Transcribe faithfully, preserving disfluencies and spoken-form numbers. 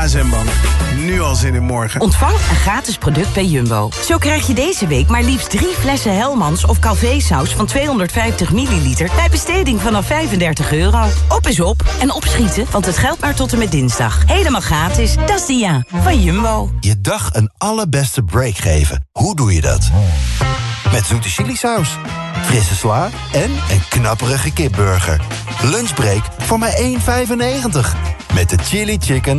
A S M Bank. Nu al zin in morgen. Ontvang een gratis product bij Jumbo. Zo krijg je deze week maar liefst drie flessen Helmans of Calvé-saus van tweehonderdvijftig milliliter... bij besteding vanaf vijfendertig euro. Op is op en opschieten, want het geldt maar tot en met dinsdag. Helemaal gratis. Dat is de ja van Jumbo. Je dag een allerbeste break geven. Hoe doe je dat? Met zoete chilisaus, frisse sla en een knapperige kipburger. Lunchbreak voor maar één vijfennegentig. Met de Chili Chicken